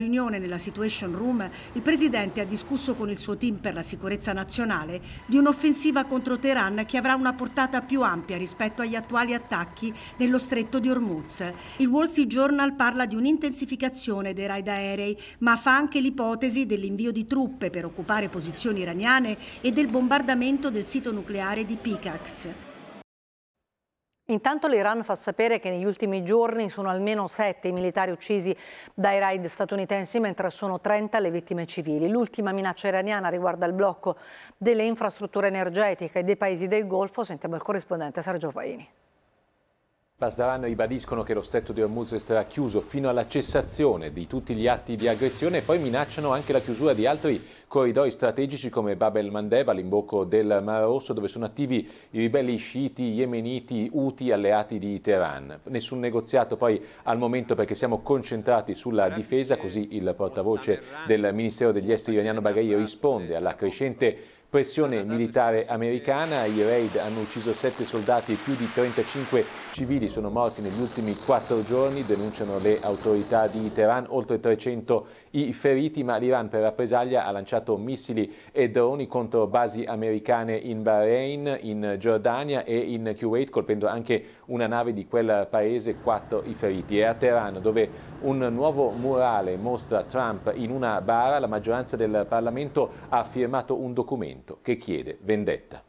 riunione nella Situation Room, il presidente ha discusso con il suo team per la sicurezza nazionale di un'offensiva contro Teheran che avrà una portata più ampia rispetto agli attuali attacchi nello stretto di Hormuz. Il Wall Street Journal parla di un'intensificazione dei raid aerei, ma fa anche l'ipotesi dell'invio di truppe per occupare posizioni iraniane e del bombardamento del sito nucleare di Pickaxe. Intanto l'Iran fa sapere che negli ultimi giorni sono almeno 7 i militari uccisi dai raid statunitensi, mentre sono 30 le vittime civili. L'ultima minaccia iraniana riguarda il blocco delle infrastrutture energetiche e dei paesi del Golfo. Sentiamo il corrispondente Sergio Paini. Pasdaran ribadiscono che lo stretto di Hormuz resterà chiuso fino alla cessazione di tutti gli atti di aggressione e poi minacciano anche la chiusura di altri corridoi strategici come Bab el-Mandeb all'imbocco del Mar Rosso, dove sono attivi i ribelli sciiti, yemeniti, Houthi alleati di Teheran. Nessun negoziato poi al momento perché siamo concentrati sulla difesa, così il portavoce del Ministero degli Esteri iraniano Bagheri risponde alla crescente pressione militare americana. I raid hanno ucciso 7 soldati e più di 35 civili sono morti negli ultimi 4 giorni, denunciano le autorità di Teheran, oltre 300 i feriti, ma l'Iran per rappresaglia ha lanciato missili e droni contro basi americane in Bahrain, in Giordania e in Kuwait, colpendo anche una nave di quel paese, 4 i feriti. E a Teheran, dove un nuovo murale mostra Trump in una bara, la maggioranza del Parlamento ha firmato un documento che chiede vendetta.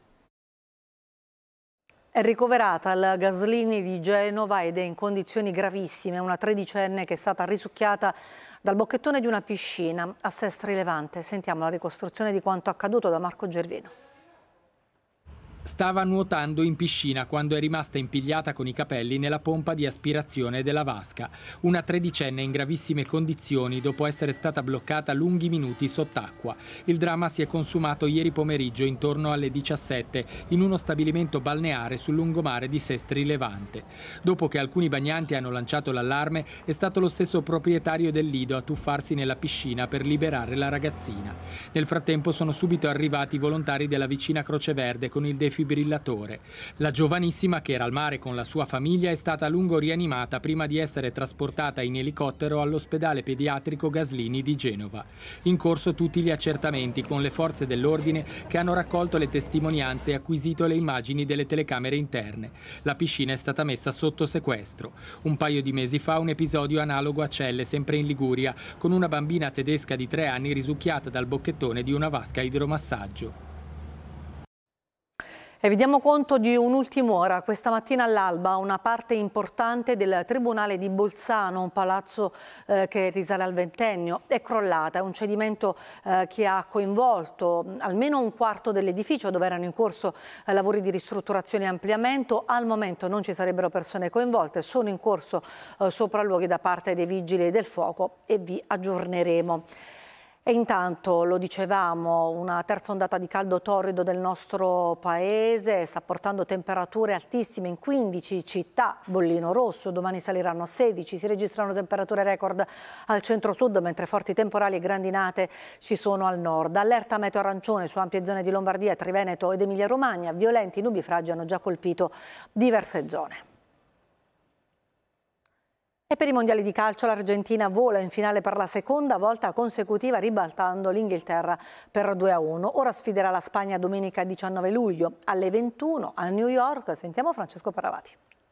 È ricoverata al Gaslini di Genova ed è in condizioni gravissime una tredicenne che è stata risucchiata dal bocchettone di una piscina a Sestri Levante. Sentiamo la ricostruzione di quanto accaduto da Marco Gervino. Stava nuotando in piscina quando è rimasta impigliata con i capelli nella pompa di aspirazione della vasca. Una tredicenne in gravissime condizioni dopo essere stata bloccata lunghi minuti sott'acqua. Il dramma si è consumato ieri pomeriggio intorno alle 17 in uno stabilimento balneare sul lungomare di Sestri Levante. Dopo che alcuni bagnanti hanno lanciato l'allarme, è stato lo stesso proprietario del lido a tuffarsi nella piscina per liberare la ragazzina. Nel frattempo sono subito arrivati i volontari della vicina Croce Verde con il defibrillatore. La giovanissima, che era al mare con la sua famiglia, è stata a lungo rianimata prima di essere trasportata in elicottero all'ospedale pediatrico Gaslini di Genova. In corso tutti gli accertamenti con le forze dell'ordine che hanno raccolto le testimonianze e acquisito le immagini delle telecamere interne. La piscina è stata messa sotto sequestro. Un paio di mesi fa un episodio analogo a Celle, sempre in Liguria, con una bambina tedesca di 3 anni risucchiata dal bocchettone di una vasca idromassaggio. E vi diamo conto di un'ultima ora. Questa mattina all'alba una parte importante del Tribunale di Bolzano, un palazzo che risale al ventennio, è crollata. È un cedimento che ha coinvolto almeno un quarto dell'edificio dove erano in corso lavori di ristrutturazione e ampliamento. Al momento non ci sarebbero persone coinvolte, sono in corso sopralluoghi da parte dei vigili del fuoco e vi aggiorneremo. E intanto, lo dicevamo, una terza ondata di caldo torrido del nostro paese sta portando temperature altissime in 15 città, bollino rosso, domani saliranno a 16, si registrano temperature record al centro-sud, mentre forti temporali e grandinate ci sono al nord. Allerta meteo arancione su ampie zone di Lombardia, Triveneto ed Emilia-Romagna, violenti nubifragi hanno già colpito diverse zone. E per i mondiali di calcio l'Argentina vola in finale per la seconda volta consecutiva ribaltando l'Inghilterra per 2-1. Ora sfiderà la Spagna domenica 19 luglio alle 21 a New York. Sentiamo Francesco Paravati.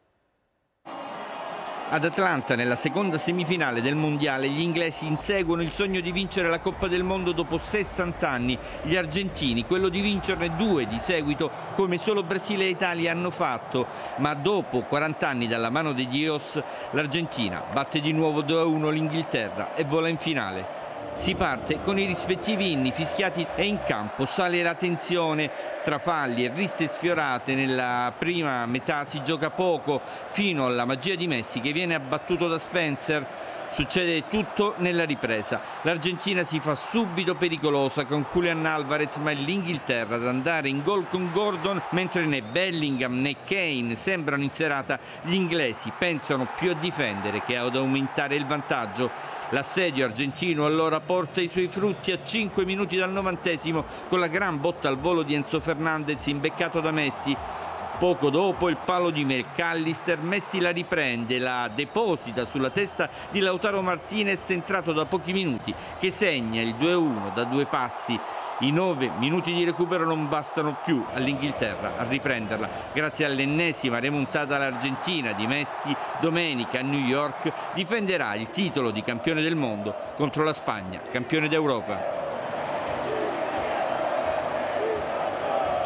Ad Atlanta, nella seconda semifinale del mondiale, gli inglesi inseguono il sogno di vincere la Coppa del Mondo dopo 60 anni. Gli argentini quello di vincerne 2 di seguito, come solo Brasile e Italia hanno fatto. Ma dopo 40 anni dalla mano di Dios, l'Argentina batte di nuovo 2-1 l'Inghilterra e vola in finale. Si parte con i rispettivi inni fischiati e in campo sale la tensione. Tra falli e risse sfiorate nella prima metà si gioca poco, fino alla magia di Messi che viene abbattuto da Spencer. Succede tutto nella ripresa. L'Argentina si fa subito pericolosa con Julian Alvarez, ma è l'Inghilterra ad andare in gol con Gordon, mentre né Bellingham né Kane sembrano in serata. Gli inglesi pensano più a difendere che ad aumentare il vantaggio. L'assedio argentino allora porta i suoi frutti a 5 minuti dal 90° con la gran botta al volo di Enzo Fernandez imbeccato da Messi. Poco dopo il palo di McAllister, Messi la riprende, la deposita sulla testa di Lautaro Martinez, entrato da pochi minuti, che segna il 2-1 da 2 passi. I 9 minuti di recupero non bastano più all'Inghilterra a riprenderla. Grazie all'ennesima remontata all'Argentina di Messi, domenica a New York difenderà il titolo di campione del mondo contro la Spagna, campione d'Europa.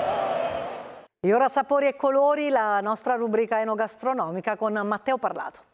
E ora sapori e colori, la nostra rubrica enogastronomica con Matteo Parlato.